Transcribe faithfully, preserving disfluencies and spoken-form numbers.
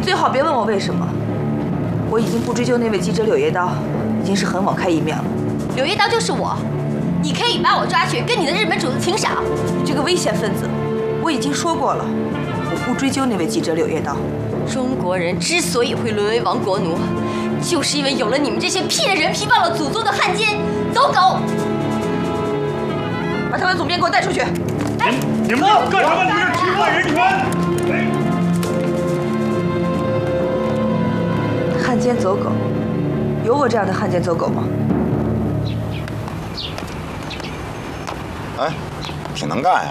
最好别问我为什么。我已经不追究那位记者柳叶刀，已经是很网开一面了。 柳叶刀就是我，你可以把我抓去跟你的日本主子请赏。 你这个危险分子，我已经说过了，我不追究那位记者柳叶刀。 中国人之所以会沦为亡国奴，就是因为有了你们这些骗人皮、忘了祖宗的汉奸走狗。 把台湾总编给我带出去。 哎，你们干什么？你们这侵犯人权！ 汉奸走狗，有我这样的汉奸走狗吗？ 哎，挺能干呀。